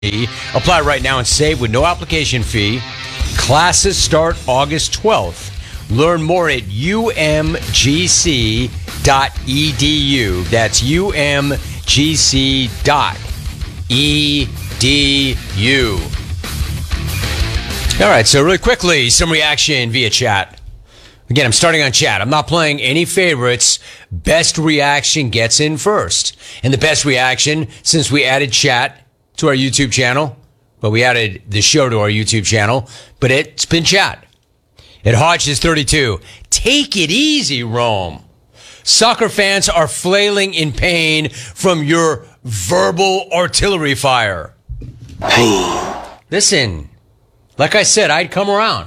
Apply right now and save with no application fee. Classes start August 12th. Learn more at umgc.edu. That's umgc.edu. All right, so really quickly, some reaction via chat. Again, I'm starting on chat. I'm not playing any favorites. Best reaction gets in first. And the best reaction, since we added chat to our YouTube channel, but we added the show to our YouTube channel, but it's been chat. At Hodges 32, take it easy, Rome. Soccer fans are flailing in pain from your verbal artillery fire. Pain. Listen, like I said, I'd come around.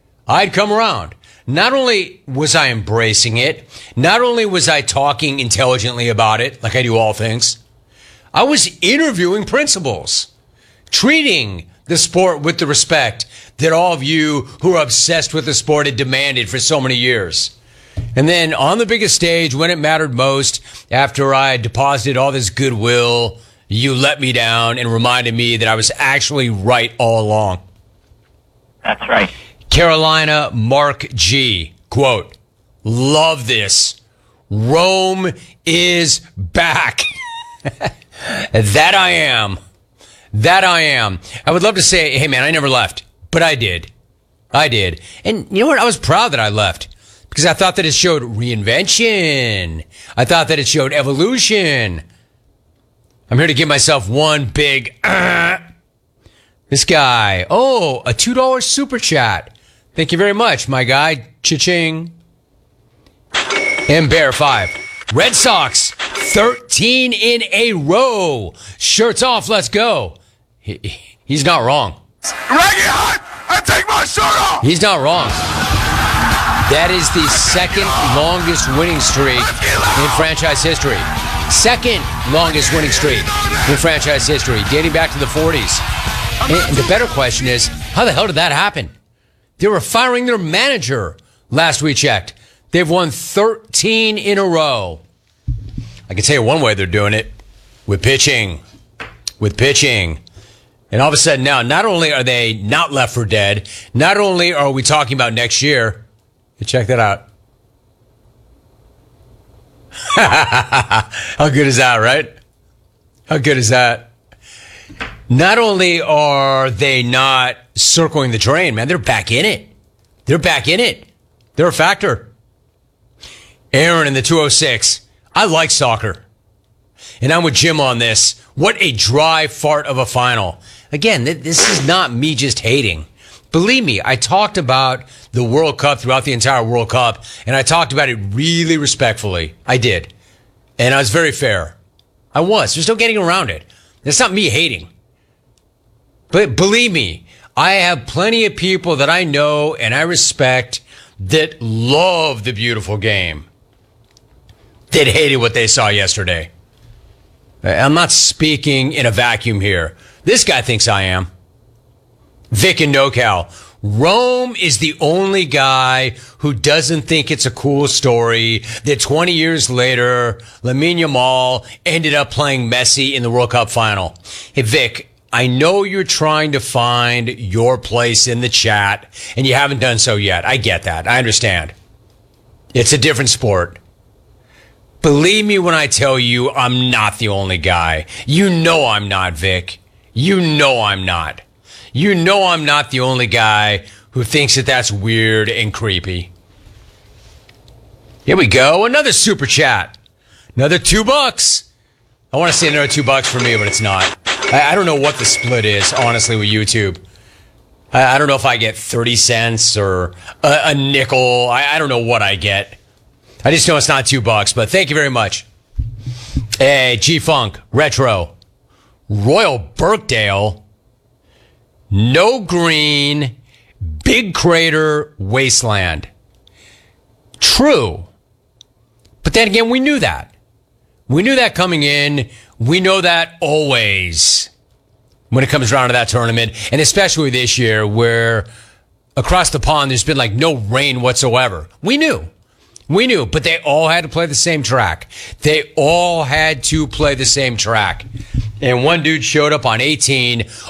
Not only was I embracing it, not only was I talking intelligently about it, like I do all things, I was interviewing principals, treating the sport with the respect that all of you who are obsessed with the sport had demanded for so many years. And then on the biggest stage, when it mattered most, after I deposited all this goodwill, you let me down and reminded me that I was actually right all along. That's right. Carolina Mark G. Quote, love this. Rome is back. That I am. I would love to say, hey, man, I never left. But I did. And you know what? I was proud that I left because I thought that it showed reinvention. I thought that it showed evolution. I'm here to give myself one big, This guy. Oh, a $2 super chat. Thank you very much, my guy. Cha-ching. And Bear 5. Red Sox, 13 in a row. Shirts off, let's go. He's not wrong. Reggie Hunt, I take my shirt off. He's not wrong. That is the second longest winning streak in franchise history. Second longest winning streak in franchise history, dating back to the 40s. And the better question is, how the hell did that happen? They were firing their manager last we checked. They've won 13 in a row. I can tell you one way they're doing it, with pitching. And all of a sudden now, not only are they not left for dead, not only are we talking about next year, check that out. How good is that, right? How good is that? Not only are they not circling the drain, man, they're back in it. They're a factor. Aaron in the 206. I like soccer. And I'm with Jim on this. What a dry fart of a final. Again, this is not me just hating. Believe me, I talked about the World Cup throughout the entire World Cup, and I talked about it really respectfully. I did. And I was very fair. I was. There's no getting around it. It's not me hating. But believe me, I have plenty of people that I know and I respect that love the beautiful game, that hated what they saw yesterday. I'm not speaking in a vacuum here. This guy thinks I am. Vic and NoCal. Rome is the only guy who doesn't think it's a cool story that 20 years later, Lamine Yamal ended up playing Messi in the World Cup final. Hey, Vic, I know you're trying to find your place in the chat, and you haven't done so yet. I get that. I understand. It's a different sport. Believe me when I tell you I'm not the only guy. You know I'm not, Vic. You know I'm not. You know I'm not the only guy who thinks that that's weird and creepy. Here we go. Another super chat. Another $2. I want to say another $2 for me, but it's not. I don't know what the split is, honestly, with YouTube. I don't know if I get 30 cents or a nickel. I don't know what I get. I just know it's not $2, but thank you very much. Hey, G-Funk, Retro, Royal Birkdale, No Green, Big Crater, Wasteland. True. But then again, we knew that. We knew that coming in. We know that always when it comes around to that tournament, and especially this year where across the pond there's been like no rain whatsoever. We knew, but they all had to play the same track. And one dude showed up on 18